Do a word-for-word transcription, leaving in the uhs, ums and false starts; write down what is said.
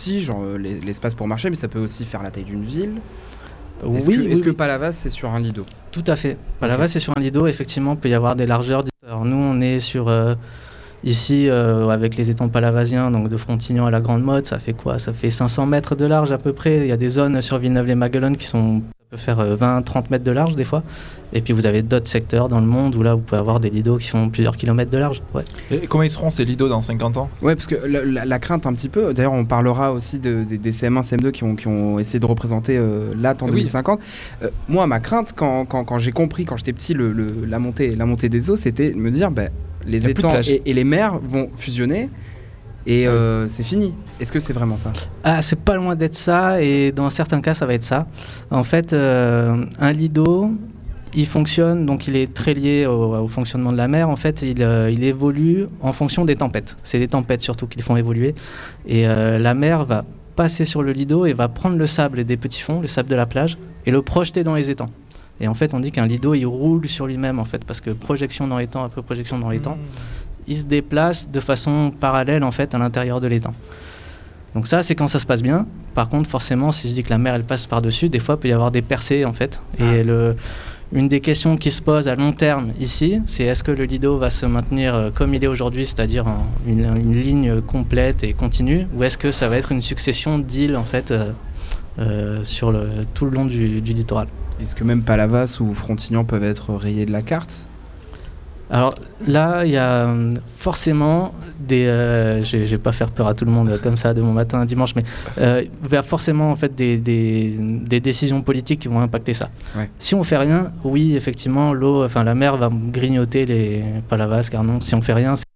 petit, genre euh, les- l'espace pour marcher, mais ça peut aussi faire la taille d'une ville. Oui, Est-ce que, oui, est-ce que oui. Palavas, c'est sur un lido? Tout à fait. Palavas, c'est sur un lido, effectivement, il peut y avoir des largeurs. Alors nous, on est sur, euh, ici, euh, avec les étangs palavasiens, donc de Frontignan à la Grande Motte, ça fait quoi? Ça fait cinq cents mètres de large à peu près. Il y a des zones sur Villeneuve-les-Maguelones qui sont, ça peut faire euh, vingt à trente mètres de large des fois. Et puis vous avez d'autres secteurs dans le monde où là, vous pouvez avoir des lidos qui font plusieurs kilomètres de large. Ouais. Et comment ils seront ces lidos dans cinquante ans? Ouais, parce que la, la- la crainte un petit peu, d'ailleurs on parlera aussi de- des- des C M un, C M deux qui ont, qui ont essayé de représenter euh, l'A T en Oui. deux mille cinquante. Euh, moi, ma crainte, quand, quand, quand j'ai compris, quand j'étais petit, le, le- la, montée, la montée des eaux, c'était de me dire, bah, Y les a plus de étangs plage. et, et les mers vont fusionner et euh, c'est fini. Est-ce que c'est vraiment ça? Ah, c'est pas loin d'être ça, et dans certains cas, ça va être ça. En fait, euh, un lido, il fonctionne, donc il est très lié au, au fonctionnement de la mer. En fait, il, euh, il évolue en fonction des tempêtes. C'est les tempêtes surtout qui le font évoluer. Et euh, la mer va passer sur le lido et va prendre le sable des petits fonds, le sable de la plage, et le projeter dans les étangs. Et en fait, on dit qu'un lido, il roule sur lui-même, en fait, parce que projection dans l'étang après projection dans l'étang, il se déplace de façon parallèle, en fait, à l'intérieur de l'étang. Donc ça, c'est quand ça se passe bien. Par contre, forcément, si je dis que la mer, elle passe par-dessus, des fois, il peut y avoir des percées, en fait. Et le, une des questions qui se pose à long terme ici, c'est est-ce que le lido va se maintenir euh, comme il est aujourd'hui, c'est-à-dire en une, une ligne complète et continue, ou est-ce que ça va être une succession d'îles, en fait, euh, euh, sur le, tout le long du, du littoral. Est-ce que même Palavas ou Frontignan peuvent être rayés de la carte? Alors là, il y a euh, forcément des... Euh, je ne vais pas faire peur à tout le monde euh, comme ça de mon matin à dimanche, mais euh, il y a forcément en fait, des, des, des décisions politiques qui vont impacter ça. Ouais. Si on fait rien, oui, effectivement, l'eau, enfin la mer va grignoter les Palavas, car non, si on fait rien, c'est